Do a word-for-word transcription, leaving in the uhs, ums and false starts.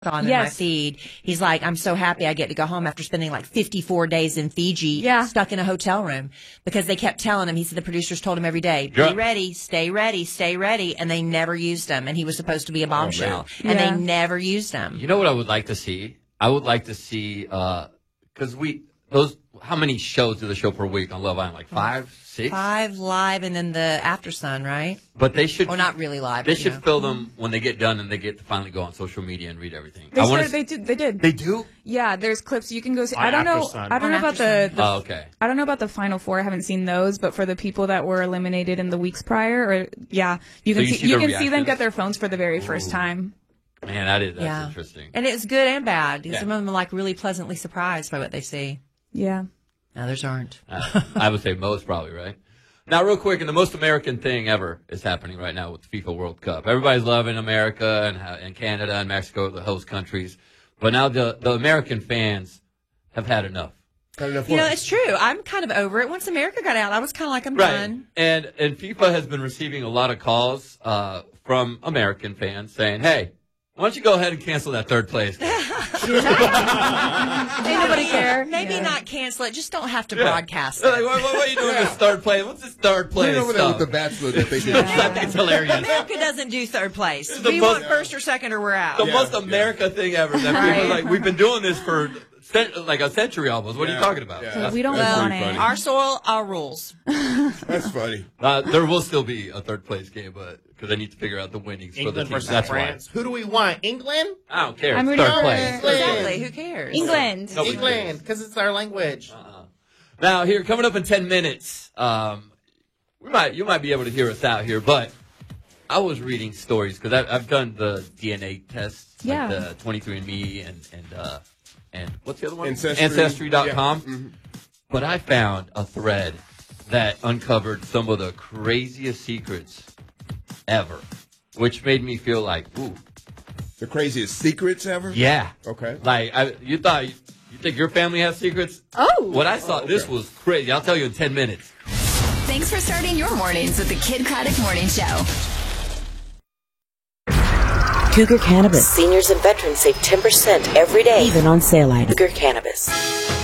on yes. in my feed. He's like, I'm so happy I get to go home after spending like fifty-four days in Fiji, yeah. stuck in a hotel room, because they kept telling him. He said the producers told him every day, be yeah. ready, stay ready, stay ready, and they never used him. And he was supposed to be a bombshell, oh, and yeah. they never used him. You know what I would like to see? I would like to see because uh, we those how many shows do the show per week on Love Island? Like five, six, five live, and then the After Sun, right? But they should, or not really live. They but, should know. film them when they get done and they get to finally go on social media and read everything. They I started, s- they did. They did. They do. Yeah, there's clips you can go see. On I don't know. After Sun. I don't On know about After the. the Oh, okay. I don't know about the final four. I haven't seen those, but for the people that were eliminated in the weeks prior, or yeah, you can So you see, see you their can see them reactions? get their phones for the very first Ooh. time. Man, that is that's Yeah. interesting. And it was good and bad. Yeah. Some of them are like really pleasantly surprised by what they see. Yeah. Others aren't. Uh, I would say most probably, right? Now, real quick, and the most American thing ever is happening right now with the FIFA World Cup. Everybody's loving America and, and Canada and Mexico, the host countries. But now the, the American fans have had enough. You know, it's true. I'm kind of over it. Once America got out, I was kind of like, I'm Right. done. And, and FIFA has been receiving a lot of calls uh, from American fans saying, hey, why don't you go ahead and cancel that third place game? Ain't nobody care. Maybe Yeah. not cancel it. Just don't have to Yeah. broadcast They're like, it. what, what are you doing this third place? What's this third place Over there stuff? with the Bachelor that they do. That's hilarious. America doesn't do third place. The We most- want first or second, or we're out. The Yeah, most yeah. America thing ever. That people are like, we've been doing this for cent- like a century almost. What are you Yeah, talking about? yeah. That's- We don't That's want pretty it. funny. Our soil, our rules. That's funny. Uh, there will still be a third place game, but because they need to figure out the winnings for the England teams. versus That's France. why. Who do we want? England? I don't care. I'm It's rooting third for place. England. Exactly. Who cares? England. Nobody England, cares. because it's our language. Uh-uh. Now, here, coming up in ten minutes, um, we might you might be able to hear us out here, but I was reading stories because I've done the D N A tests, Yeah. like the twenty-three and me and and uh, and what's the other one? Ancestry. Ancestry dot com. Yeah. Mhm. But I found a thread that uncovered some of the craziest secrets ever, which made me feel like, ooh, The craziest secrets ever? yeah. Okay. Like, I, you thought, you, you think your family has secrets? Oh. What I saw, Oh, this okay. was crazy. I'll tell you in ten minutes. Thanks for starting your mornings with the Kid Craddock Morning Show. Cougar Cannabis. Seniors and veterans save ten percent every day, even on sale items. Cougar Cannabis.